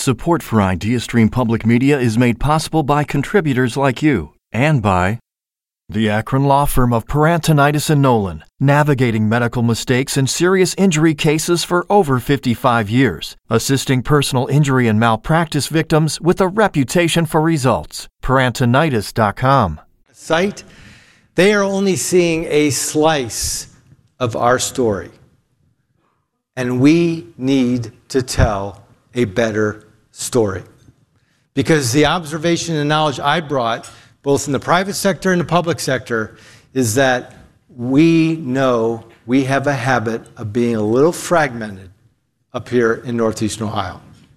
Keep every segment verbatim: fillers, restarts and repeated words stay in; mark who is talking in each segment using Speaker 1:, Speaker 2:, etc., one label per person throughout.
Speaker 1: Support for IdeaStream Public Media is made possible by contributors like you and by the Akron law firm of Parantonitis and Nolan, navigating medical mistakes and serious injury cases for over fifty-five years, assisting personal injury and malpractice victims with a reputation for results. Parantonitis dot com.
Speaker 2: Site, they are only seeing a slice of our story. And we need to tell a better story. Because the observation and knowledge I brought, both in the private sector and the public sector, is that we know we have a habit of being a little fragmented up here in Northeastern Ohio.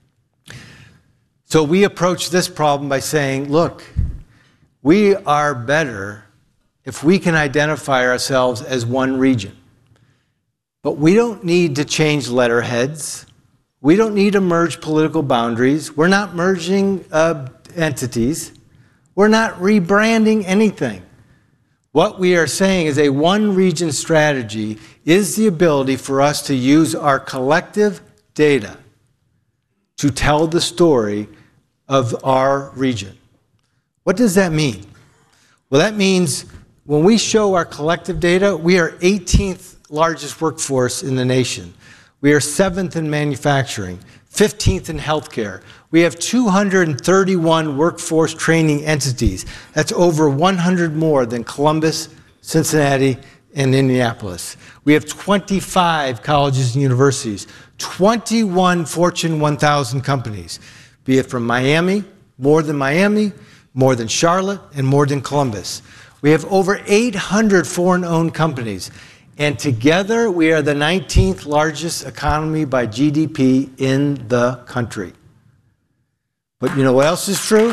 Speaker 2: So we approach this problem by saying, look, we are better if we can identify ourselves as one region. But we don't need to change letterheads. We don't need to merge political boundaries. We're not merging uh, entities. We're not rebranding anything. What we are saying is a one-region strategy is the ability for us to use our collective data to tell the story of our region. What does that mean? Well, that means when we show our collective data, we are eighteenth largest workforce in the nation. We are seventh in manufacturing, fifteenth in healthcare. We have two hundred thirty-one workforce training entities. That's over one hundred more than Columbus, Cincinnati, and Indianapolis. We have twenty-five colleges and universities, twenty-one Fortune one thousand companies, be it from Miami, more than Miami, more than Charlotte, and more than Columbus. We have over eight hundred foreign-owned companies. And together, we are the nineteenth largest economy by G D P in the country. But you know what else is true?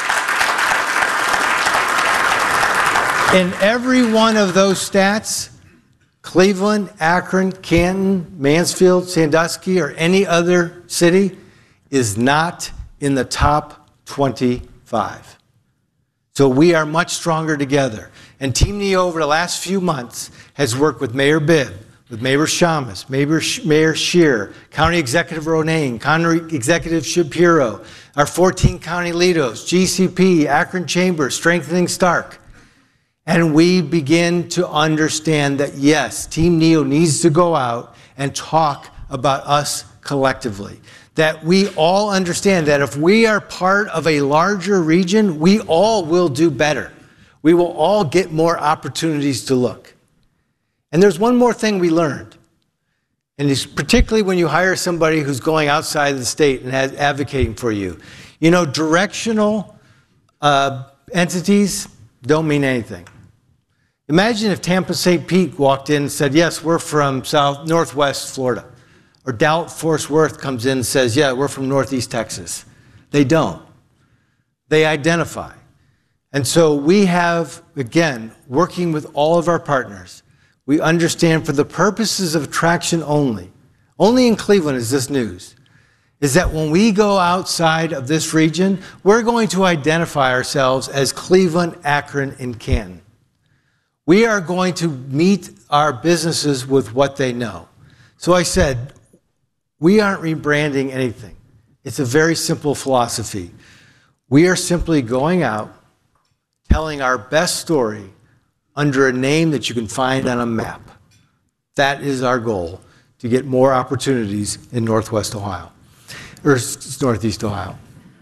Speaker 2: In every one of those stats, Cleveland, Akron, Canton, Mansfield, Sandusky, or any other city is not in the top twenty-five. So we are much stronger together. And Team Neo over the last few months has worked with Mayor Bibb, with Mayor Shamus, Mayor, Mayor Scheer, County Executive Ronayne, County Executive Shapiro, our fourteen county leaders, G C P, Akron Chamber, Strengthening Stark. And we begin to understand that, yes, Team Neo needs to go out and talk about us collectively. That we all understand that if we are part of a larger region, we all will do better. We will all get more opportunities to look. And there's one more thing we learned. And it's particularly when you hire somebody who's going outside of the state and has, advocating for you. You know, directional uh, entities don't mean anything. Imagine if Tampa Saint Pete walked in and said, yes, we're from South Northwest Florida. Or Dallas-Fort Worth comes in and says, yeah, we're from Northeast Texas. They don't. They identify. And so we have, again, working with all of our partners, we understand for the purposes of attraction only, only in Cleveland is this news, is that when we go outside of this region, we're going to identify ourselves as Cleveland, Akron, and Canton. We are going to meet our businesses with what they know. So I said, we aren't rebranding anything. It's a very simple philosophy. We are simply going out, telling our best story under a name that you can find on a map. That is our goal, to get more opportunities in Northwest Ohio, or Northeast Ohio.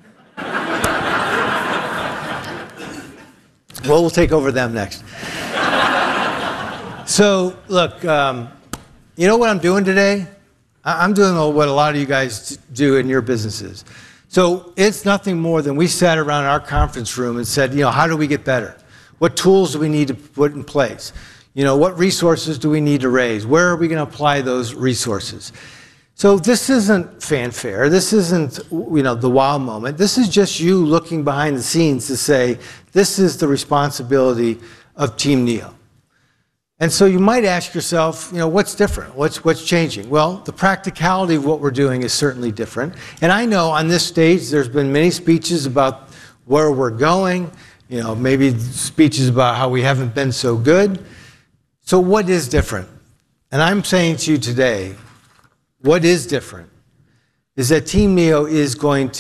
Speaker 2: Well, we'll take over them next. So, look, um, you know what I'm doing today? I'm doing what a lot of you guys do in your businesses. So it's nothing more than we sat around our conference room and said, you know, how do we get better? What tools do we need to put in place? You know, what resources do we need to raise? Where are we going to apply those resources? So this isn't fanfare. This isn't, you know, the wow moment. This is just you looking behind the scenes to say, this is the responsibility of Team Neo. And so you might ask yourself, you know, what's different? What's, what's changing? Well, the practicality of what we're doing is certainly different. And I know on this stage there's been many speeches about where we're going, you know, maybe speeches about how we haven't been so good. So what is different? And I'm saying to you today, what is different is that Team Neo is going to